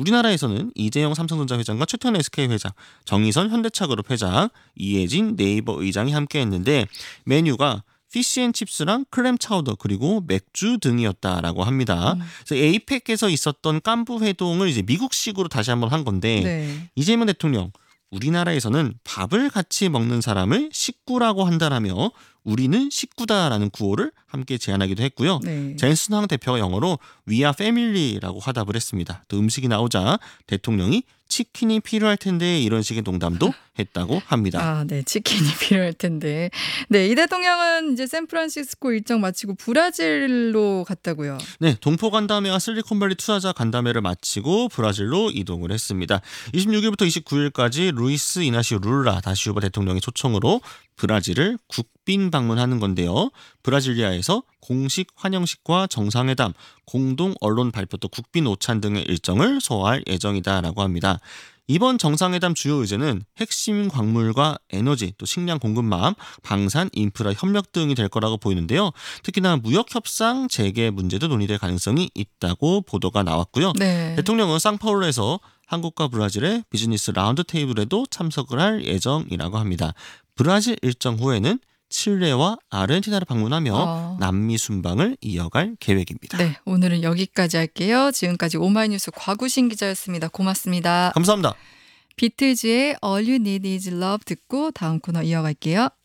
우리나라에서는 이재용 삼성전자 회장과 최태원 SK 회장, 정의선 현대차그룹 회장, 이해진 네이버 의장이 함께했는데 메뉴가 피시앤칩스랑 클램 차우더 그리고 맥주 등이었다라고 합니다. 그래서 에이펙에서 있었던 깐부 회동을 이제 미국식으로 다시 한번 한 건데 네. 이재명 대통령 우리나라에서는 밥을 같이 먹는 사람을 식구라고 한다라며 우리는 식구다라는 구호를 함께 제안하기도 했고요. 네. 젠슨 황 대표가 영어로 We are family라고 화답을 했습니다. 또 음식이 나오자 대통령이 치킨이 필요할 텐데 이런 식의 농담도 했다고 합니다. 아, 네. 치킨이 필요할 텐데. 네, 이 대통령은 이제 샌프란시스코 일정 마치고 브라질로 갔다고요. 네, 동포 간담회와 실리콘밸리 투자자 간담회를 마치고 브라질로 이동을 했습니다. 26일부터 29일까지 루이스 이나시오 룰라 다시우바 대통령의 초청으로 브라질을 국빈 방문하는 건데요. 브라질리아에서 공식 환영식과 정상회담, 공동 언론 발표 또 국빈 오찬 등의 일정을 소화할 예정이다라고 합니다. 이번 정상회담 주요 의제는 핵심 광물과 에너지, 또 식량 공급망, 방산, 인프라 협력 등이 될 거라고 보이는데요. 특히나 무역 협상 재개 문제도 논의될 가능성이 있다고 보도가 나왔고요. 네. 대통령은 상파울루에서 한국과 브라질의 비즈니스 라운드 테이블에도 참석을 할 예정이라고 합니다. 브라질 일정 후에는 칠레와 아르헨티나를 방문하며 남미 순방을 이어갈 계획입니다. 네, 오늘은 여기까지 할게요. 지금까지 오마이뉴스 곽우신 기자였습니다. 고맙습니다. 감사합니다. 비틀즈의 All You Need Is Love 듣고 다음 코너 이어갈게요.